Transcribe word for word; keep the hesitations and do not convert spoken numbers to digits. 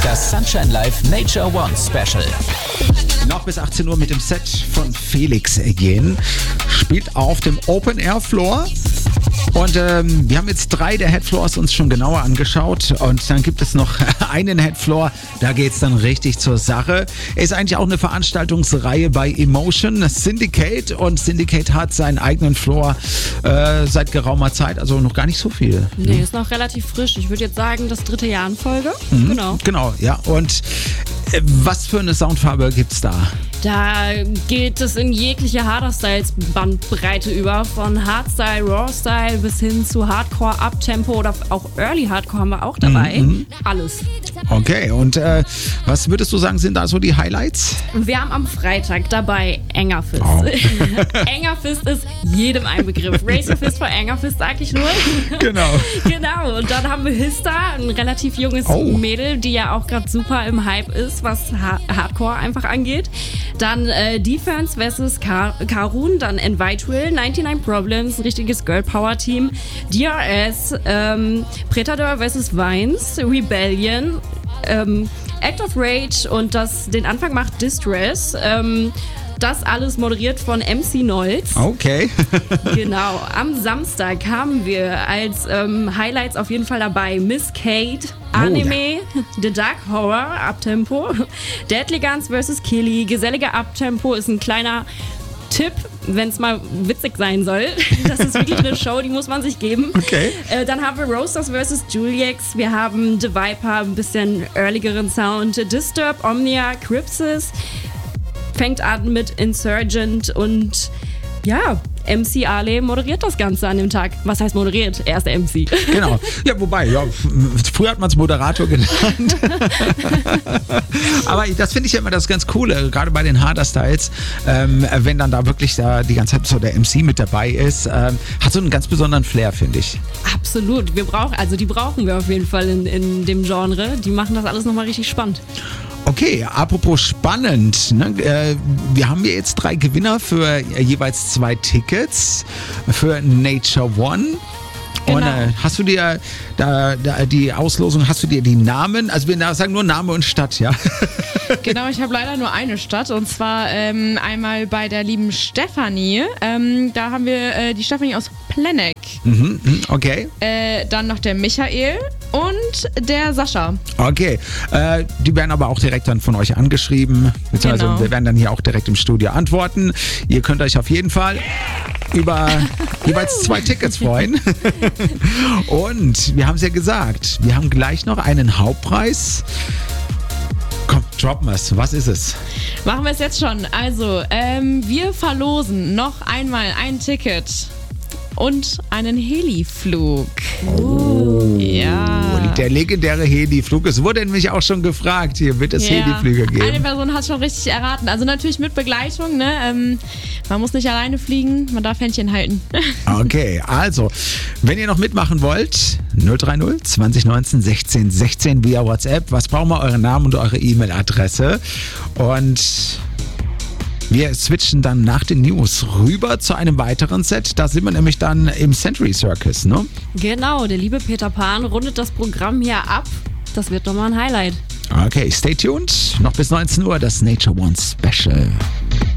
Das Sunshine Live Nature One Special. Noch bis achtzehn Uhr mit dem Set von Felix gehen. Spielt auf dem Open Air Floor. Und ähm, wir haben jetzt drei der Headfloors uns schon genauer angeschaut. Und dann gibt es noch einen Headfloor, da geht es dann richtig zur Sache. Ist eigentlich auch eine Veranstaltungsreihe bei Emotion Syndicate. Und Syndicate hat seinen eigenen Floor äh, seit geraumer Zeit, also noch gar nicht so viel. Nee, ist noch relativ frisch. Ich würde jetzt sagen, das dritte Jahr in Folge. Mhm, genau. Genau, ja. Und äh, was für eine Soundfarbe gibt's da? Da geht es in jegliche Harder-Styles-Bandbreite über, von Hardstyle, Raw-Style bis hin zu Hardcore, Uptempo oder auch Early Hardcore haben wir auch dabei. Mhm. Alles. Okay, und äh, was würdest du sagen, sind da so die Highlights? Wir haben am Freitag dabei Anger Fist. Oh. Anger Fist ist jedem ein Begriff. Razor Fist vor Anger Fist, sag ich nur. Genau. Genau, und dann haben wir Hista, ein relativ junges oh. Mädel, die ja auch gerade super im Hype ist, was ha- Hardcore einfach angeht. Dann äh, Defense versus Kar- Karun, dann Envitewell, neunundneunzig Problems, ein richtiges Girl-Power-Team, D R S, ähm, Predator versus Vines, Rebellion, ähm, Act of Rage und das, den Anfang macht Distress. Ähm, Das alles moderiert von M C Nolz. Okay. Genau. Am Samstag haben wir als ähm, Highlights auf jeden Fall dabei Miss Kate, Anime, oh, ja. The Dark Horror, Uptempo, Deadly Guns versus Killy. Geselliger Uptempo ist ein kleiner Tipp, wenn es mal witzig sein soll. Das ist wirklich eine Show, die muss man sich geben. Okay. Äh, dann haben wir Roasters versus Juliex. Wir haben The Viper, ein bisschen earligeren Sound. Disturb, Omnia, Crypsis. Fängt an mit Insurgent und ja, M C Ale moderiert das Ganze an dem Tag. Was heißt moderiert? Er ist der M C. Genau. Ja, wobei, ja, früher hat man es Moderator genannt. Aber das finde ich ja immer das ganz Coole, gerade bei den Harder Styles, ähm, wenn dann da wirklich da die ganze Zeit so der M C mit dabei ist, ähm, hat so einen ganz besonderen Flair, finde ich. Absolut. Wir brauchen, also die brauchen wir auf jeden Fall in, in dem Genre. Die machen das alles nochmal richtig spannend. Okay, apropos spannend, ne? äh, wir haben hier jetzt drei Gewinner für äh, jeweils zwei Tickets für Nature One. Genau. Und äh, hast du dir da, da die Auslosung, hast du dir die Namen, also wir sagen nur Name und Stadt, ja? Genau, ich habe leider nur eine Stadt und zwar ähm, einmal bei der lieben Stefanie. Ähm, da haben wir äh, die Stefanie aus Plenneck. Mhm, okay. Äh, dann noch der Michael und der Sascha. Okay, äh, die werden aber auch direkt dann von euch angeschrieben, beziehungsweise genau. wir werden dann hier auch direkt im Studio antworten. Ihr könnt euch auf jeden Fall über jeweils zwei Tickets freuen. Und wir haben es ja gesagt, wir haben gleich noch einen Hauptpreis. Komm, droppen wir es. Was ist es? Machen wir es jetzt schon. Also, ähm, wir verlosen noch einmal ein Ticket und einen Heliflug. Oh. Ja. Der legendäre Heliflug. Es wurde nämlich auch schon gefragt, hier wird es ja. Heliflüge geben. Eine Person hat schon richtig erraten. Also natürlich mit Begleitung. Ne? Ähm, man muss nicht alleine fliegen, man darf Händchen halten. Okay, also, wenn ihr noch mitmachen wollt, null drei null zwanzig neunzehn sechzehn sechzehn via WhatsApp. Was brauchen wir? Euren Namen und eure E-Mail-Adresse. Und wir switchen dann nach den News rüber zu einem weiteren Set. Da sind wir nämlich dann im Century Circus, ne? Genau, der liebe Peter Pan rundet das Programm hier ab. Das wird doch mal ein Highlight. Okay, stay tuned. Noch bis neunzehn Uhr das Nature One Special.